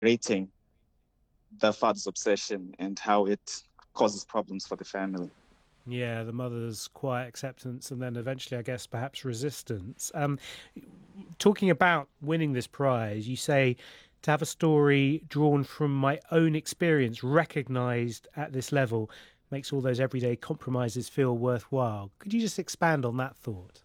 narrating the father's obsession and how it causes problems for the family. Yeah, the mother's quiet acceptance and then eventually, I guess, perhaps resistance. Talking about winning this prize, you say to have a story drawn from my own experience, recognized at this level, makes all those everyday compromises feel worthwhile. Could you just expand on that thought?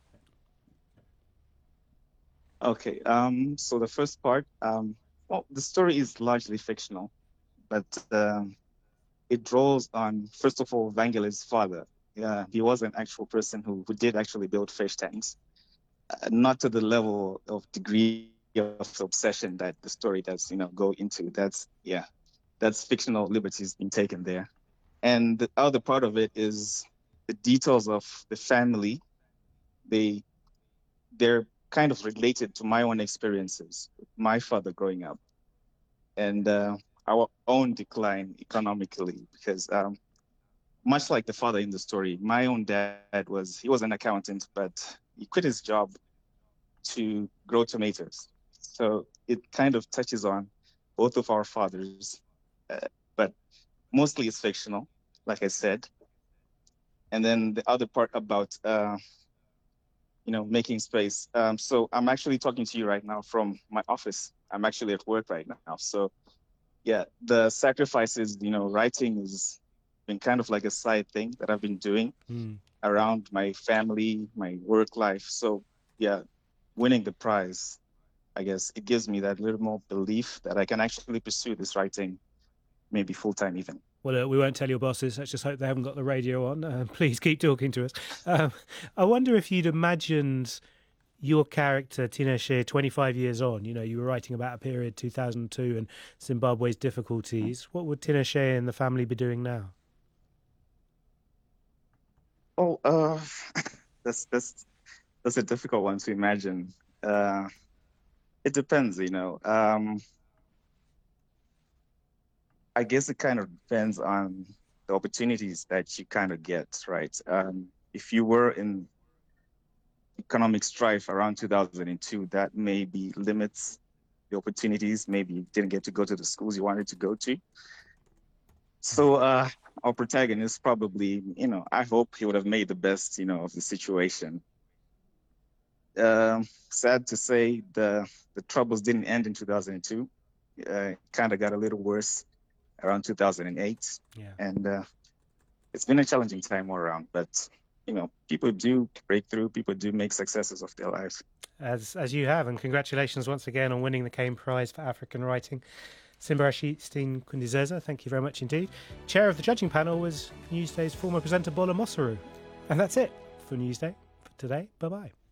Okay, so the first part, well, the story is largely fictional, but it draws on, first of all, Vangelis' father. Yeah, he was an actual person who did actually build fish tanks, not to the level of degree of obsession that the story does, go into. That's fictional liberties being taken there. And the other part of it is the details of the family. They they're kind of related to my own experiences, with my father growing up, and our own decline economically. Because much like the father in the story, my own dad he was an accountant, but he quit his job to grow tomatoes. So it kind of touches on both of our fathers, but mostly it's fictional, like I said. And then the other part about making space. So I'm actually talking to you right now from my office. I'm actually at work right now. So yeah, the sacrifices, writing has been kind of like a side thing that I've been doing Hmm. around my family, my work life. So yeah, winning the prize, I guess it gives me that little more belief that I can actually pursue this writing, maybe full time even. Well, we won't tell your bosses. Let's just hope they haven't got the radio on. Please keep talking to us. Um, I wonder if you'd imagined your character, Tinashe, 25 years on. You know, you were writing about a period, 2002, and Zimbabwe's difficulties. What would Tinashe and the family be doing now? Oh, that's that's that's a difficult one to imagine. Uh, it depends. I guess it kind of depends on the opportunities that you kind of get, right? If you were in economic strife around 2002, that maybe limits the opportunities. Maybe you didn't get to go to the schools you wanted to go to. Hmm. So our protagonist probably, I hope he would have made the best, of the situation. Sad to say, the troubles didn't end in 2002. Kind of got a little worse around 2008, Yeah, and it's been a challenging time all around. But people do break through. People do make successes of their lives. as you have, and congratulations once again on winning the Kane Prize for African Writing. Simbarashitine Kundizeza, thank you very much indeed. Chair of the judging panel was Newsday's former presenter Bola Mosaru. And that's it for Newsday for today. Bye bye.